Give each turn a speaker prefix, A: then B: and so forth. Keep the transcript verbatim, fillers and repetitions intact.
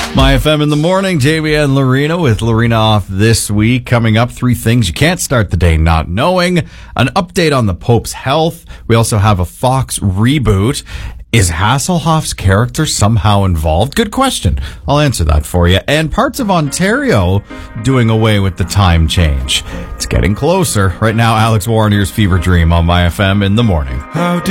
A: My F M in the morning, Jamie and Lorena with Lorena off this week. Coming up, three things you can't start the day not knowing. An update on the Pope's health. We also have a Fox reboot. Is Hasselhoff's character somehow involved? Good question. I'll answer that for you. And parts of Ontario doing away with the time change. It's getting closer. Right now, Alex Warner's Fever Dream on My F M in the morning.
B: How